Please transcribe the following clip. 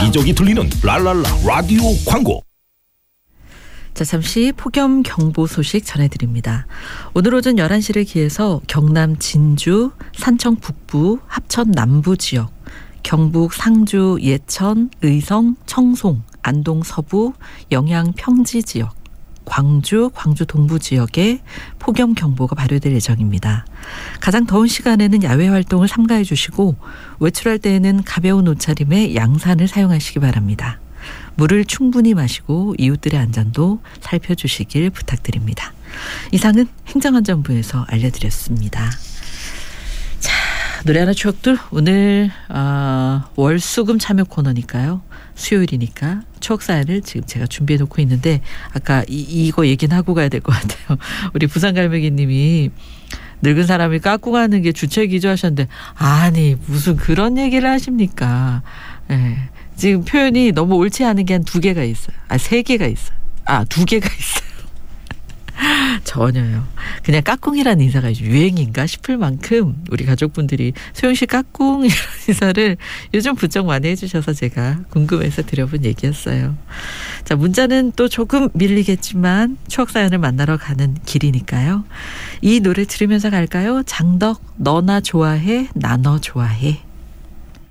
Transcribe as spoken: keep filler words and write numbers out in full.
여기저기 들리는 랄랄라 라디오 광고. 자, 잠시 폭염 경보 소식 전해드립니다. 오늘 오전 열한 시를 기해서 경남 진주, 산청 북부, 합천 남부 지역, 경북 상주, 예천, 의성, 청송, 안동 서부, 영양 평지 지역, 광주, 광주 동부 지역에 폭염 경보가 발효될 예정입니다. 가장 더운 시간에는 야외 활동을 삼가해 주시고 외출할 때에는 가벼운 옷차림에 양산을 사용하시기 바랍니다. 물을 충분히 마시고 이웃들의 안전도 살펴주시길 부탁드립니다. 이상은 행정안전부에서 알려드렸습니다. 자, 노래 하나 추억들. 오늘 어, 월수금 참여 코너니까요. 수요일이니까 추억 사연을 지금 제가 준비해 놓고 있는데 아까 이, 이거 얘기는 하고 가야 될 것 같아요. 우리 부산갈매기님이 늙은 사람이 깎고 가는 게 주책이죠 하셨는데 아니 무슨 그런 얘기를 하십니까. 예. 지금 표현이 너무 옳지 않은 게 한 두 개가 있어요. 아, 세 개가 있어요. 아, 두 개가 있어요. 전혀요. 그냥 까꿍이라는 인사가 유행인가 싶을 만큼 우리 가족분들이 소영씨 까꿍 이런 인사를 요즘 부쩍 많이 해주셔서 제가 궁금해서 드려본 얘기였어요. 자, 문자는 또 조금 밀리겠지만 추억사연을 만나러 가는 길이니까요. 이 노래 들으면서 갈까요? 장덕 너나 좋아해 나 너 좋아해.